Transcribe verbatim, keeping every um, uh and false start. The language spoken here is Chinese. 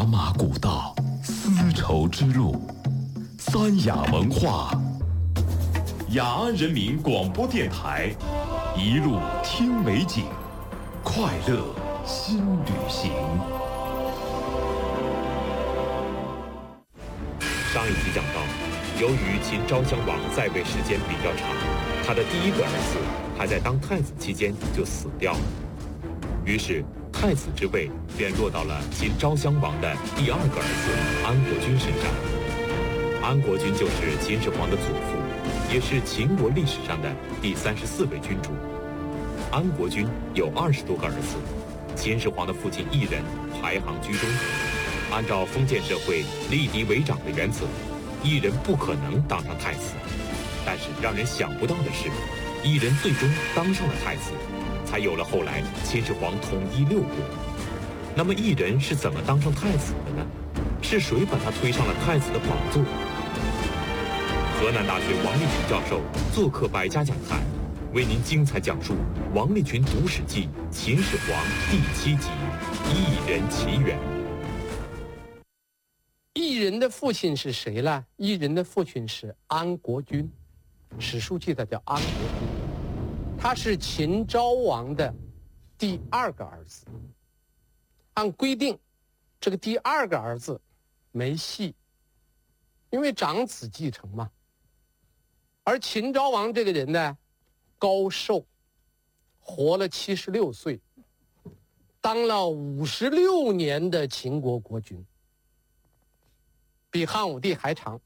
雅马古道，丝绸之路，三雅文化，雅安人民广播电台，一路听美景，快乐新旅行。 上一集讲到，由于秦昭襄王在位时间比较长，他的第一个儿子还在当太子期间就死掉了，于是太子之位便落到了秦昭襄王的第二个儿子安国君身上。安国君就是秦始皇的祖父，也是秦国历史上的第三十四位君主。安国君有二十多个儿子，秦始皇的父亲异人排行居中。按照封建社会立嫡为长的原则，异人不可能当上太子。但是让人想不到的是，异人最终当上了太子，才有了后来秦始皇统一六国。那么异人是怎么当上太子的呢？是谁把他推上了太子的宝座？河南大学王立群教授做客百家讲坛，为您精彩讲述《王立群读史记·秦始皇》第七集《异人起源》。 异人的父亲是谁呢？异人的父亲是安国君，史书记载叫安国君，他是秦昭王的第二个儿子。按规定，这个第二个儿子没戏，因为长子继承嘛。而秦昭王这个人呢，高寿，活了七十六岁，当了五十六年的秦国国君，比汉武帝还长。